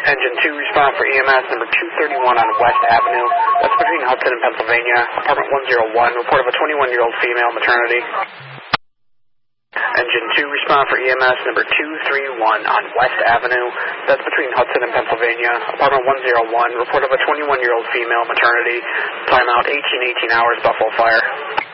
Engine 2, respond for EMS number 231 on West Avenue. That's between Hudson and Pennsylvania. Apartment 101, report of a 21-year-old female, maternity. Engine 2, respond for EMS number 231 on West Avenue. That's between Hudson and Pennsylvania. Apartment 101, report of a 21-year-old female, maternity. Timeout 18 hours, Buffalo Fire.